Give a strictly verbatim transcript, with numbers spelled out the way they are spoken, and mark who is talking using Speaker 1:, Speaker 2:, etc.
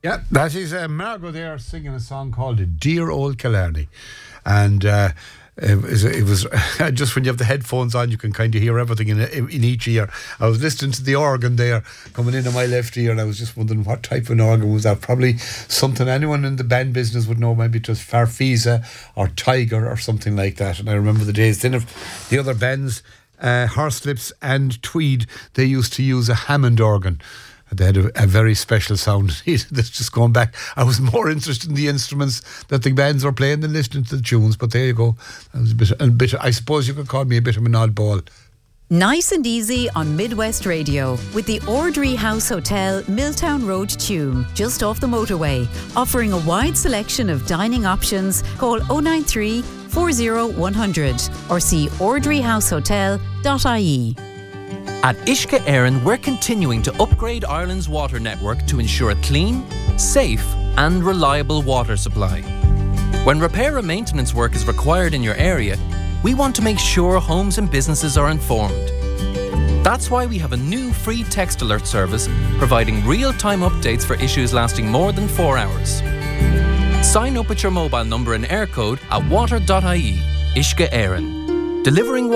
Speaker 1: Yeah, that is uh, Margot there singing a song called Dear Old Killarney. And uh, it was, it was just when you have the headphones on, you can kind of hear everything in, in each ear. I was listening to the organ there coming into my left ear, and I was just wondering what type of an organ was that. Probably something anyone in the band business would know, maybe it was Farfisa or Tiger or something like that. And I remember the days then of the other bands, uh, Horselips and Tweed, they used to use a Hammond organ. They had a, a very special sound. That's just going back. I was more interested in the instruments that the bands were playing than listening to the tunes. But there you go. I was a bit, a bit. I suppose you could call me a bit of an oddball.
Speaker 2: Nice and easy on Midwest Radio with the Ordry House Hotel, Milltown Road, Tuam, just off the motorway, offering a wide selection of dining options. Call oh nine three, four oh one hundred or see ordry house hotel dot I E.
Speaker 3: At Uisce Éireann, we're continuing to upgrade Ireland's water network to ensure a clean, safe and reliable water supply. When repair and maintenance work is required in your area, we want to make sure homes and businesses are informed. That's why we have a new free text alert service providing real-time updates for issues lasting more than four hours. Sign up with your mobile number and air code at water dot I E. Uisce Éireann. Delivering